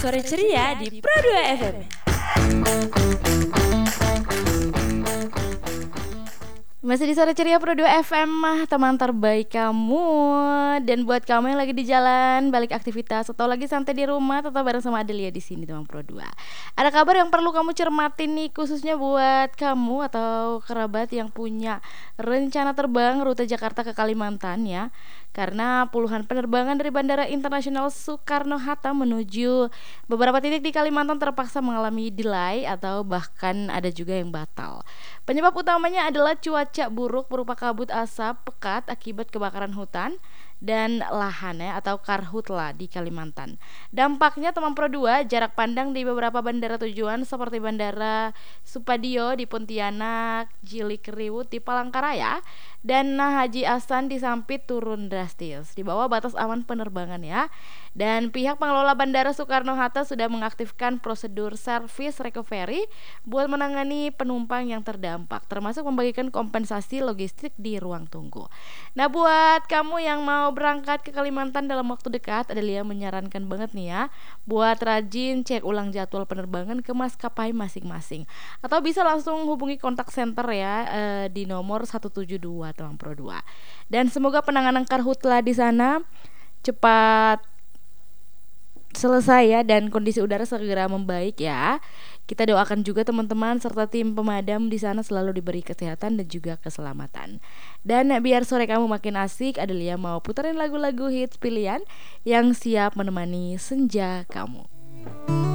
Sore ceria di Pro 2 FM. Masih di Sore Ceria Pro 2 FM, teman terbaik kamu. Dan buat kamu yang lagi di jalan, balik aktivitas atau lagi santai di rumah, tetap bareng sama Adelia di sini teman Pro 2. Ada kabar yang perlu kamu cermatin nih, khususnya buat kamu atau kerabat yang punya rencana terbang rute Jakarta ke Kalimantan ya. Karena puluhan penerbangan dari Bandara Internasional Soekarno-Hatta menuju beberapa titik di Kalimantan terpaksa mengalami delay atau bahkan ada juga yang batal. Penyebab utamanya adalah cuaca buruk berupa kabut asap pekat akibat kebakaran hutan dan lahan ya, atau karhutla di Kalimantan. Dampaknya teman Pro 2, jarak pandang di beberapa bandara tujuan seperti Bandara Supadio di Pontianak, Jilikriwut di Palangkaraya, dan Haji Hasan di Sampit turun drastis di bawah batas aman penerbangan ya. Dan pihak pengelola Bandara Soekarno-Hatta sudah mengaktifkan prosedur service recovery buat menangani penumpang yang terdampak, termasuk membagikan kompensasi logistik di ruang tunggu. Nah, buat kamu yang mau berangkat ke Kalimantan dalam waktu dekat, Adelia menyarankan banget nih ya, buat rajin cek ulang jadwal penerbangan ke maskapai masing-masing, atau bisa langsung hubungi kontak center ya di nomor 172 teman Pro 2. Dan semoga penanganan karhutla di sana cepat selesai ya, dan kondisi udara segera membaik ya. Kita doakan juga teman-teman serta tim pemadam di sana selalu diberi kesehatan dan juga keselamatan. Dan biar sore kamu makin asik, Adelia mau puterin lagu-lagu hits pilihan yang siap menemani senja kamu.